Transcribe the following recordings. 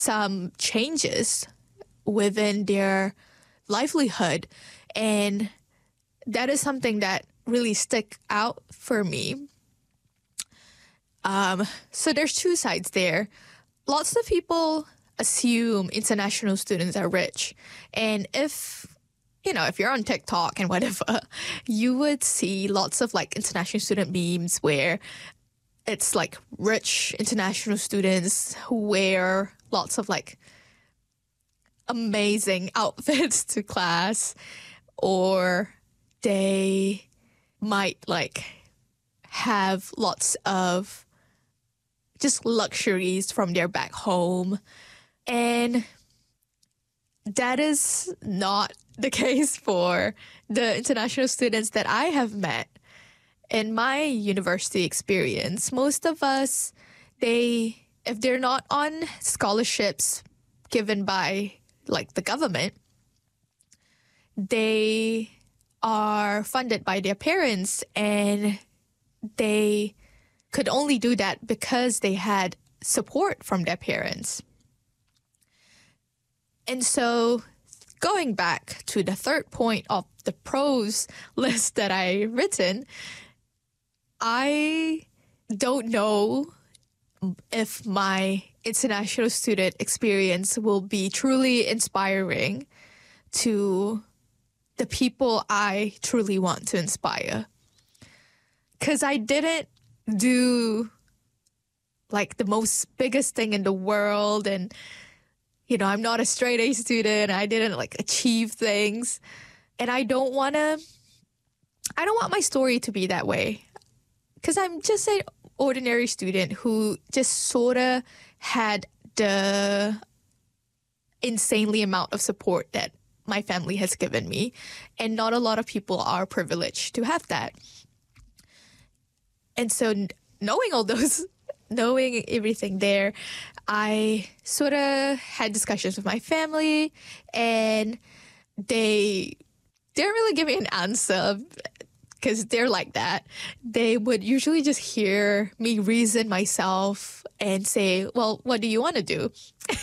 some changes within their livelihood. And that is something that really stick out for me. So there's two sides there. Lots of people assume international students are rich. And if you're on TikTok and whatever, you would see lots of like international student memes where it's like rich international students who wear lots of like amazing outfits to class, or they might like have lots of just luxuries from their back home. And that is not the case for the international students that I have met. In my university experience, most of us, if they're not on scholarships given by like the government, they are funded by their parents, and they could only do that because they had support from their parents. And so going back to the third point of the pros list that I written, I don't know if my international student experience will be truly inspiring to the people I truly want to inspire. Because I didn't do like the most biggest thing in the world, and I'm not a straight A student. I didn't like achieve things, and I don't want my story to be that way, because I'm just an ordinary student who just sort of had the insanely amount of support that my family has given me, and not a lot of people are privileged to have that. And so knowing everything there, I sort of had discussions with my family, and they didn't really give me an answer because they're like that. They would usually just hear me reason myself and say, well, what do you want to do?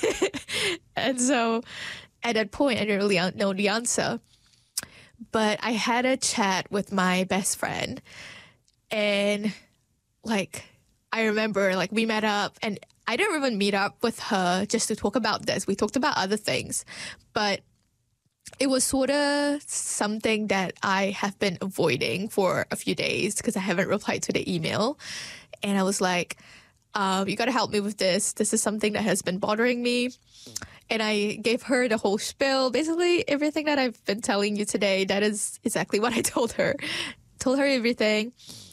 And so at that point, I didn't really know the answer. But I had a chat with my best friend, and like, I remember like we met up, and I didn't even meet up with her just to talk about this. We talked about other things, but it was sort of something that I have been avoiding for a few days because I haven't replied to the email. And I was like, you got to help me with this. This is something that has been bothering me. And I gave her the whole spiel. Basically, everything that I've been telling you today, that is exactly what I told her. Told her everything.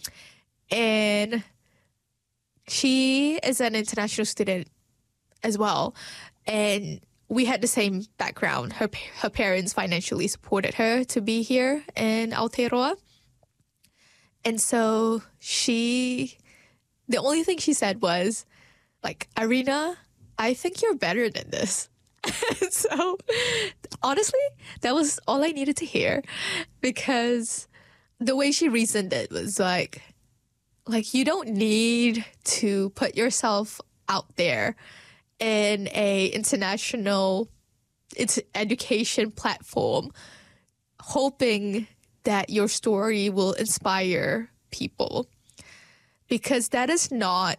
And she is an international student as well. And we had the same background. Her parents financially supported her to be here in Aotearoa. And so the only thing she said was, like, Arina, I think you're better than this. So honestly, that was all I needed to hear, because the way she reasoned it was like you don't need to put yourself out there in a international education platform hoping that your story will inspire people, because that is not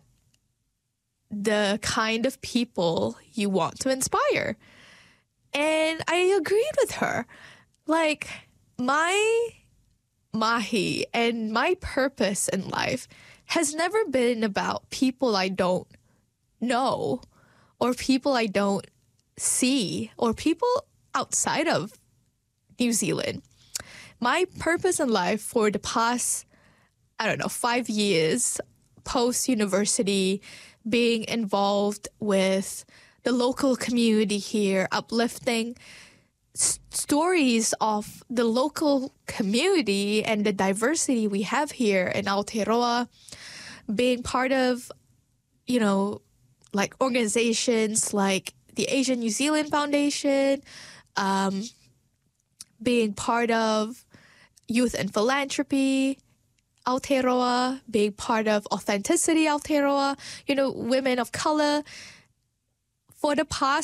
the kind of people you want to inspire. And I agreed with her. Like, my mahi and my purpose in life has never been about people I don't know, or people I don't see, or people outside of New Zealand. My purpose in life for the past, 5 years post-university, being involved with the local community here, uplifting stories of the local community and the diversity we have here in Aotearoa, being part of, like organizations like the Asian New Zealand Foundation, being part of Youth and Philanthropy Aotearoa, being part of Authenticity Aotearoa, women of color. for the past